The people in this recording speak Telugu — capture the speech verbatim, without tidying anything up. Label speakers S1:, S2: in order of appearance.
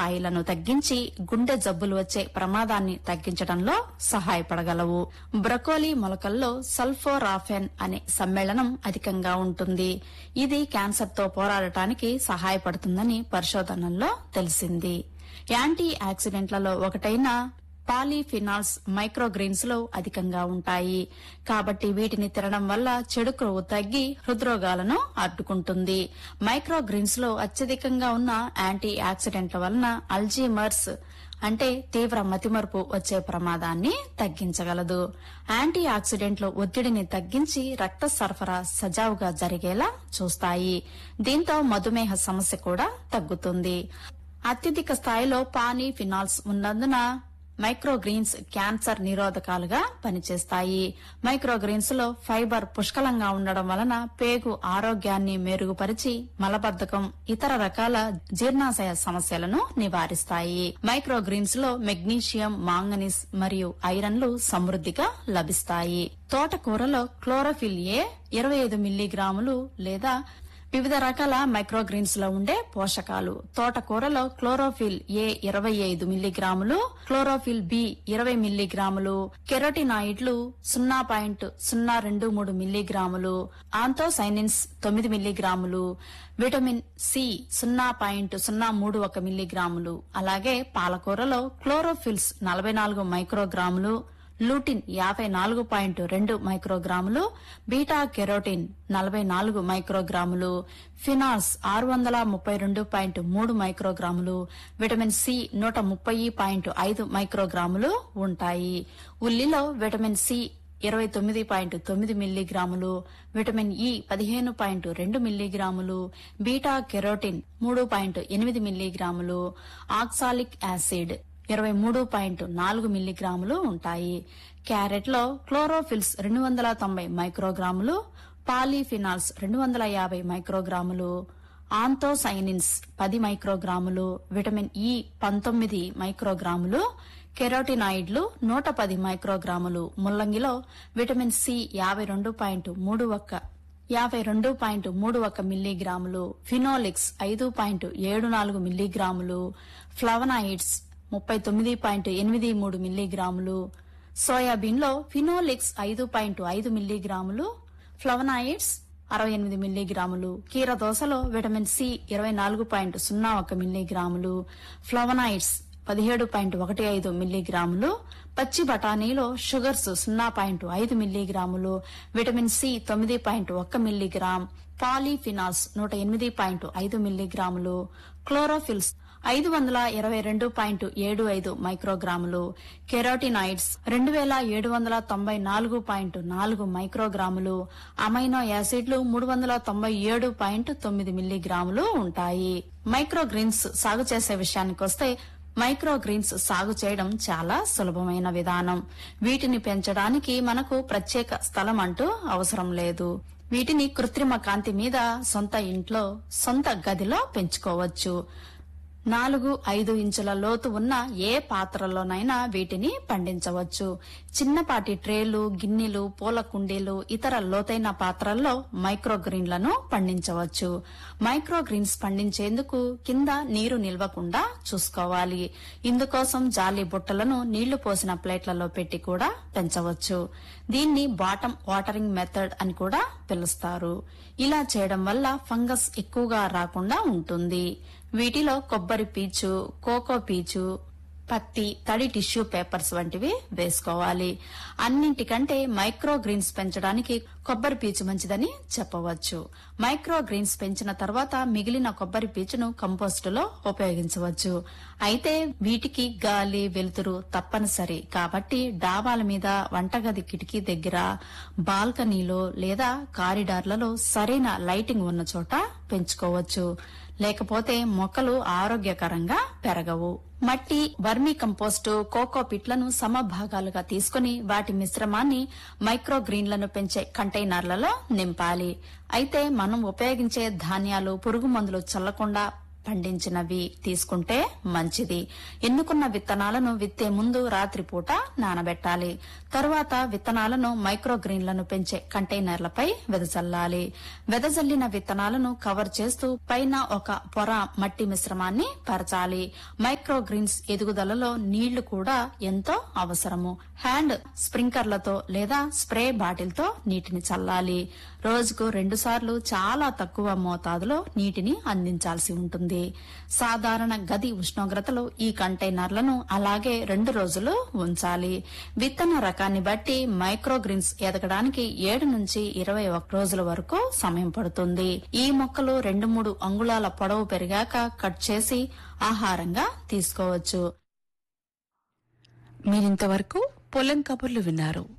S1: స్థాయిలను తగ్గించి గుండె జబ్బులు వచ్చే ప్రమాదాన్ని తగ్గించడంలో సహాయపడగలవు. బ్రకోలీ మొలకల్లో సల్ఫోరాఫెన్ అనే సమ్మేళనం అధికంగా ఉంటుంది. ఇది క్యాన్సర్తో పోరాడటానికి సహాయపడుతుందని పరిశోధనల్లో తెలిసింది. యాంటీ ఆక్సిడెంట్లలో ఒకటైన పాలీఫినాల్స్ మైక్రోగ్రీన్స్ లో అధికంగా ఉంటాయి. కాబట్టి వీటిని తినడం వల్ల చెడు కొవ్వు తగ్గి హృద్రోగాలను అడ్డుకుంటుంది. మైక్రోగ్రీన్స్ లో అత్యధికంగా ఉన్న యాంటీ ఆక్సిడెంట్ల వలన అల్జీమర్స్ అంటే తీవ్ర మతిమరుపు వచ్చే ప్రమాదాన్ని తగ్గించగలదు. యాంటీ ఆక్సిడెంట్లు ఒత్తిడిని తగ్గించి రక్త సరఫరా సజావుగా జరిగేలా చూస్తాయి. దీంతో మధుమేహ సమస్య కూడా తగ్గుతుంది. అత్యధిక స్థాయిలో పాలీఫినాల్స్ ఉన్నందున మైక్రోగ్రీన్స్ క్యాన్సర్ నిరోధకాలుగా పనిచేస్తాయి. మైక్రోగ్రీన్స్ లో ఫైబర్ పుష్కలంగా ఉండడం వలన పేగు ఆరోగ్యాన్ని మెరుగుపరిచి మలబద్ధకం, ఇతర రకాల జీర్ణాశయ సమస్యలను నివారిస్తాయి. మైక్రోగ్రీన్స్ లో మెగ్నీషియం, మాంగనీస్ మరియు ఐరన్లు సమృద్దిగా లభిస్తాయి. తోటకూరలో క్లోరోఫిల్ ఏ ఇరవై ఐదు మిల్లీగ్రాములు లేదా వివిధ రకాల మైక్రోగ్రీన్స్ లో ఉండే పోషకాలు. తోటకూరలో క్లోరోఫిల్ ఏ ఇరవై ఐదు మిల్లీగ్రాములు, క్లోరోఫిల్ బి ఇరవై మిల్లీగ్రాములు, కెరోటినాయిడ్లు సున్నా పాయింట్ సున్నా రెండు మూడు మిల్లీగ్రాములు, ఆంథోసైనిన్స్ తొమ్మిది మిల్లీగ్రాములు, విటమిన్ సి సున్నా పాయింట్ సున్నా మూడు ఒక మిల్లీగ్రాములు. అలాగే పాలకూరలో క్లోరోఫిల్స్ నలభై నాలుగు మైక్రోగ్రాములు, లూటిన్ యాభై నాలుగు పాయింట్ రెండు మైక్రోగ్రాములు, బీటా కెరోటిన్ నలభై నాలుగు మైక్రోగ్రాములు, ఫినాల్స్ ఆరు వందల ముప్పై రెండు పాయింట్ మూడు మైక్రోగ్రాములు, విటమిన్ సి నూట ముప్పై పాయింట్ ఐదు మైక్రోగ్రాములు ఉంటాయి. ఉల్లిలో విటమిన్ సి ఇరవై తొమ్మిది పాయింట్ తొమ్మిది మిల్లీగ్రాములు, విటమిన్ ఇ పదిహేను పాయింట్ రెండు మిల్లీగ్రాములు, బీటా కెరోటిన్ మూడు పాయింట్ ఎనిమిది మిల్లీగ్రాములు, ఆక్సాలిక్ యాసిడ్ ఇరవై మూడు పాయింట్ నాలుగు మిల్లీగ్రాములు ఉంటాయి. క్యారెట్ లో క్లోరోఫిల్స్ రెండు వందల తొంభై మైక్రోగ్రాములు, పాలీఫినాల్స్ రెండు వందల యాభై మైక్రోగ్రాములు, ఆంథోసైనిన్స్ పది మైక్రోగ్రాములు, విటమిన్ ఇ పంతొమ్మిది మైక్రోగ్రాములు, కెరోటినాయిడ్లు నూట పది మైక్రోగ్రాములు. ముల్లంగిలో విటమిన్ సి యాభై రెండు పాయింట్ మూడు ఒక్క యాభై రెండు పాయింట్ మూడు ఒక మిల్లీగ్రాములు, ఫినోలిక్స్ ఐదు పాయింట్ ఏడు నాలుగు మిల్లీగ్రాములు, ఫ్లవనాయిడ్స్ ముప్పై తొమ్మిది పాయింట్ ఎనిమిది మూడు మిల్లీగ్రాములు. సోయాబీన్ లో ఫినోలిక్స్ ఐదు పాయింట్ ఐదు మిల్లీగ్రాములు, ఫ్లవనాయిడ్స్ అరవై ఎనిమిది మిల్లీగ్రాములు. కీర దోసలో విటమిన్ సి ఇరవై నాలుగు పాయింట్ సున్నా ఒక మిల్లీగ్రాములు, ఫ్లవనాయిడ్స్ పదిహేడు పాయింట్ ఒకటి ఐదు మిల్లీగ్రాములు. పచ్చి బఠానీలో షుగర్స్ సున్నా పాయింట్ ఐదు మిల్లీగ్రాములు, విటమిన్ సి తొమ్మిది పాయింట్ ఒక్క మిల్లీగ్రామ్, పాలీఫినాల్స్ నూట ఎనిమిది పాయింట్ ఐదు మిల్లీగ్రాములు, క్లోరోఫిల్స్ ఐదు వందల ఇరవై రెండు పాయింట్ ఏడు ఐదు మైక్రోగ్రాములు, కెరోటినాయిడ్స్ రెండు వేల ఏడు వందల తొంభై నాలుగు పాయింట్ నాలుగు మైక్రోగ్రాములు, అమైనో యాసిడ్లు మూడు వందల తొంభై ఏడు పాయింట్ తొమ్మిది మిల్లీగ్రాములు ఉంటాయి. మైక్రోగ్రీన్స్ సాగు చేసే విషయానికొస్తే మైక్రోగ్రీన్స్ సాగు చేయడం చాలా సులభమైన విధానం. వీటిని పెంచడానికి మనకు ప్రత్యేక స్థలం అంటూ అవసరం లేదు. వీటిని కృత్రిమ కాంతి మీద సొంత ఇంట్లో, సొంత గదిలో పెంచుకోవచ్చు. నాలుగు ఐదు ఇంచుల లోతు ఉన్న ఏ పాత్రలోనైనా వీటిని పండించవచ్చు. చిన్నపాటి ట్రేలు, గిన్నెలు, పూల కుండీలు, ఇతర లోతైన పాత్రల్లో మైక్రోగ్రీన్లను పండించవచ్చు. మైక్రోగ్రీన్స్ పండించేందుకు కింద నీరు నిల్వకుండా చూసుకోవాలి. ఇందుకోసం జాలి బుట్టలను నీళ్లు పోసిన ప్లేట్లలో పెట్టి కూడా పెంచవచ్చు. దీన్ని బాటం వాటరింగ్ మెథడ్ అని కూడా పిలుస్తారు. ఇలా చేయడం వల్ల ఫంగస్ ఎక్కువగా రాకుండా ఉంటుంది. వీటిలో కొబ్బరి పీచు, కోకో పీచు, పత్తి, తడి టిష్యూ పేపర్స్ వంటివి వేసుకోవాలి. అన్నింటికంటే మైక్రోగ్రీన్స్ పెంచడానికి కొబ్బరి పీచు మంచిదని చెప్పవచ్చు. మైక్రోగ్రీన్స్ పెంచిన తర్వాత మిగిలిన కొబ్బరి పీచును కంపోస్టులో ఉపయోగించవచ్చు. అయితే వీటికి గాలి, వెలుతురు తప్పనిసరి కాబట్టి డాబాల మీద, వంటగది కిటికీ దగ్గర, బాల్కనీలో లేదా కారిడార్లలో సరైన లైటింగ్ ఉన్న చోట పెంచుకోవచ్చు. లేకపోతే మొక్కలు ఆరోగ్యకరంగా పెరగవు. మట్టి, వర్మీ కంపోస్టు, కోకో పిట్లను సమభాగాలుగా తీసుకుని వాటి మిశ్రమాన్ని మైక్రోగ్రీన్లను పెంచే కంటైనర్లలో నింపాలి. అయితే మనం ఉపయోగించే ధాన్యాలు పురుగు మందులు చల్లకుండా పండించినవి తీసుకుంటే మంచిది. ఎన్నుకున్న విత్తనాలను విత్తే ముందు రాత్రిపూట నానబెట్టాలి. తరువాత విత్తనాలను మైక్రోగ్రీన్లను పెంచే కంటైనర్లపై వెదజల్లాలి. వెదజల్లిన విత్తనాలను కవర్ చేస్తూ పైన ఒక పొర మట్టి మిశ్రమాన్ని పరచాలి. మైక్రోగ్రీన్స్ ఎదుగుదలలో నీళ్లు కూడా ఎంతో అవసరము. హ్యాండ్ స్ప్రింకర్లతో లేదా స్ప్రే బాటిల్తో నీటిని చల్లాలి. రోజుకు రెండు సార్లు చాలా తక్కువ మోతాదులో నీటిని అందించాల్సి ఉంటుంది. సాధారణ గది ఉష్ణోగ్రతలో ఈ కంటైనర్లను అలాగే రెండు రోజులు ఉంచాలి. విత్తన రకాన్ని బట్టి మైక్రోగ్రీన్స్ ఎదగడానికి ఏడు నుంచి ఇరవై ఒక్క రోజుల వరకు సమయం పడుతుంది. ఈ మొక్కలు రెండు మూడు అంగుళాల పొడవు పెరిగాక కట్ చేసి ఆహారంగా తీసుకోవచ్చు.
S2: మీరింతవరకు పొలం కబుర్లు విన్నారు.